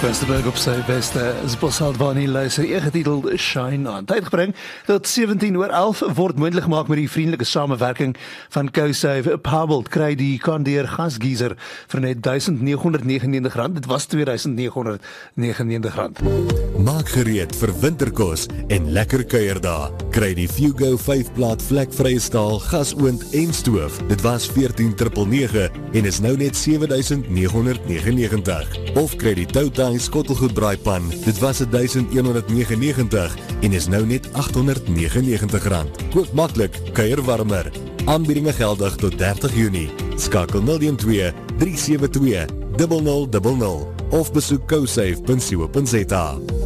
Westerberg op sy beste is Bosalvani luister getiteld Shine On. Tydgebring tot 17:11 word moontlik gemaak met die vriendelike samewerking van CoSave. Pabelt kry die Condeer gasgeyser vir net R1999. Dit was R2999. Maak gereed vir winterkos en lekker kuierdae. Kry die Fugo 5-plaat vlekvrye staal gasoond en stoof. Dit was R14,999 en is nou net R7,999. Of kry die Toutai skottelgoedbraaipan. Dit was R1,199 en is nou net R899. Koop maklik, kuier warmer. Aanbiedinge geldig tot 30 Junie. Skakel 012 372 0000 of besoek cosave.co.za.